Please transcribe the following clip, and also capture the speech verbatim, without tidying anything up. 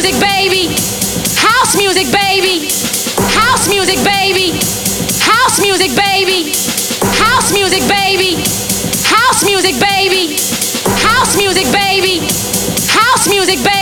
music, baby. House music, baby. House music, baby. House music, baby. House music, baby. House music, baby. House music, baby. House music, baby.